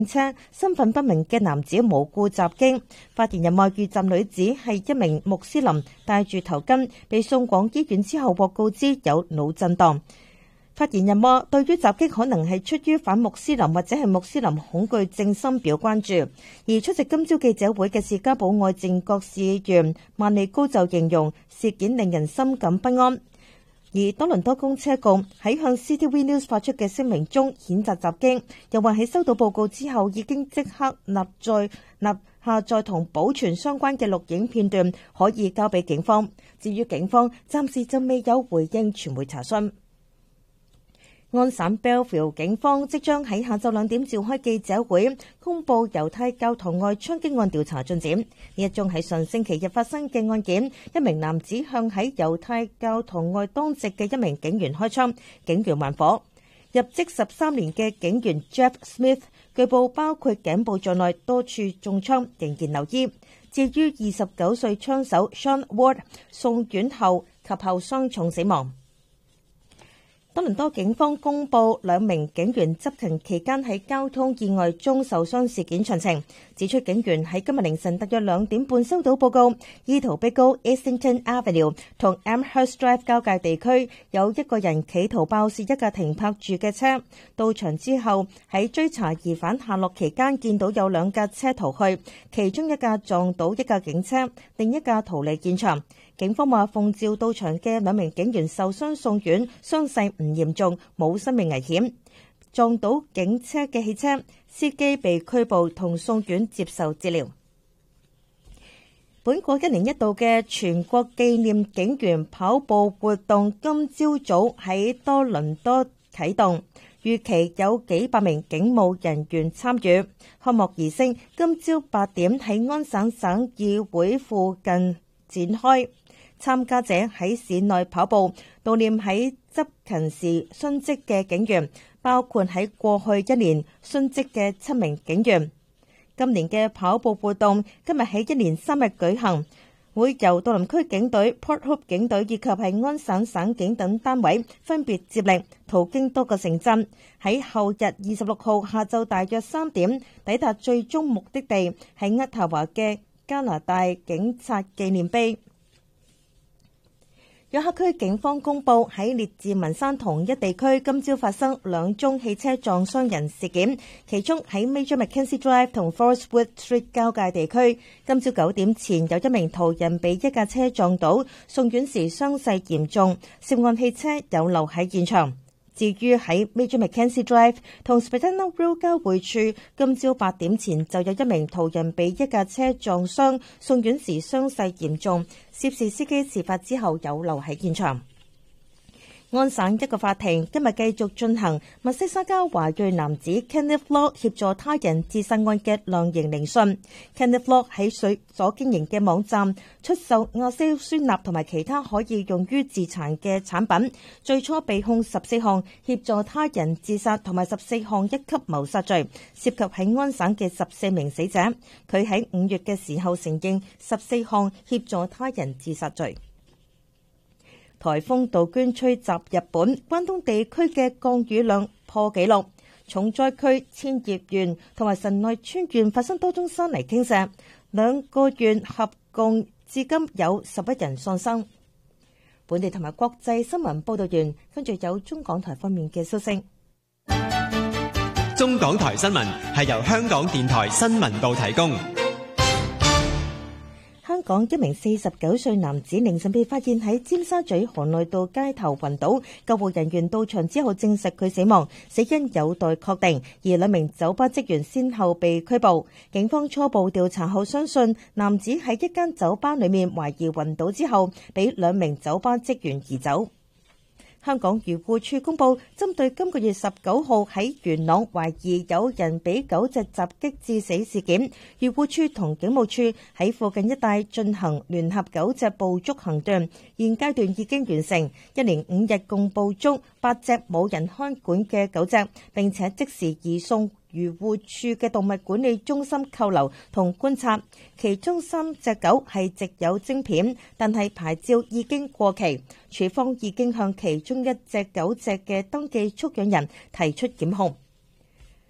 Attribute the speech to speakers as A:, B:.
A: 車，身份不明嘅男子無故襲擊。發言人話遇襲女子係一名穆斯林，戴住頭巾，被送往醫院之後獲告知有腦震盪。發言人話對於襲擊可能係出於反穆斯林或者係穆斯林恐懼症深表關注。而出席今朝記者會嘅士嘉堡愛政覺市員萬利高就形容事件令人深感不安。而多倫多公車局喺向 CTV News 發出嘅聲明中譴責襲擊，又話喺收到報告之後已經即刻下載同保存相關嘅錄影片段，可以交俾警方。至於警方暫時就未有回應傳媒查詢。安省 Belleville 警方即將喺下晝2點召開記者會，公佈猶太教堂外槍擊案調查進展。呢一宗喺上星期日發生嘅案件，一名男子向喺猶太教堂外當值嘅一名警員開槍，警員還火。入職13年嘅警員 Jeff Smith 據報包括頸部在內多處中槍，仍然留醫。至於29歲槍手 Sean Ward 送院後及後傷重死亡。多倫多警方公佈2名警員執勤期間喺交通意外中受傷事件詳情，指出警員喺今日凌晨大約2點半收到報告，意圖逼高 Islington Avenue 同 Amherst Drive 交界地區有一個人企圖爆竊一架停泊住嘅車。到場之後，喺追查疑犯下落期間，見到有2架車逃去，其中一架撞到一架警車，另一架逃離現場。警方話奉召到場嘅2名警員受傷送院，傷勢唔嚴重，冇生命危險。撞到警車嘅汽車司機被拘捕同送院接受治療。本國1年1度嘅全國紀念警員跑步活動今朝早喺多倫多啟動，預期有幾百名警務人員參與。開幕儀式今朝8點喺安省省議會附近展開。參加者喺市內跑步，悼念喺執勤時殉職嘅警員，包括喺過去1年殉職嘅7名警員。今年嘅跑步活動今日喺1連3日舉行，會由杜林區警隊、Port Hope 警隊以及係安省省警等單位分別接力，途經多個城鎮，喺後日26號下晝大約3點抵達最終目的地喺渥太華嘅加拿大警察紀念碑。約克區警方公佈喺列治文山同一地區今朝發生2宗汽車撞傷人事件，其中喺 Major Mackenzie Drive 同 Forestwood Street 交界地區，今朝9點前有一名途人被一架車撞倒，送院時傷勢嚴重，涉案汽車有留喺現場。至於喺 Major Mackenzie Drive 同 Spadina Road 交匯處，今朝8點前就有一名途人被一架車撞傷，送院時傷勢嚴重，涉事司機事發之後有留喺現場。安省一個法庭今日繼續進行密西沙加華裔男子 Kenneth Lock 協助他人自殺案嘅量刑聆訊。Kenneth Lock 喺所經營嘅網站出售亞硝酸鈉同埋其他可以用於自殘嘅產品，最初被控14項協助他人自殺同埋14項一級謀殺罪，涉及喺安省嘅14名死者。佢喺5月嘅時候承認14項協助他人自殺罪。颱風杜鵑吹襲日本，關東地區嘅降雨量破紀錄，重災區千葉縣同埋神奈川縣發生多宗山泥傾瀉，2個縣合共至今有11人喪生。本地同埋國際新聞報道完，跟住有中港台方面嘅消息。
B: 中港台新聞係由香港電台新聞部提供。
A: 香港一名49歲男子凌晨被發現喺尖沙咀河內道街頭暈倒，救護人員到場之後證實佢死亡，死因有待確定，而2名酒吧職員先後被拘捕。警方初步調查後相信男子喺一間酒吧裏面懷疑暈倒之後，俾2名酒吧職員移走。香港漁護署公佈，針對今個月19號喺元朗懷疑有人俾狗隻襲擊致死事件，漁護署同警務處喺附近一帶進行聯合狗隻捕捉行動，現階段已經完成，一連5日共捕捉8隻冇人看管嘅狗隻，並且即時移送漁護署嘅動物管理中心扣留同觀察，其中3隻狗係植有晶片，但係牌照已經過期，署方已經向其中1隻狗隻嘅登記畜養人提出檢控。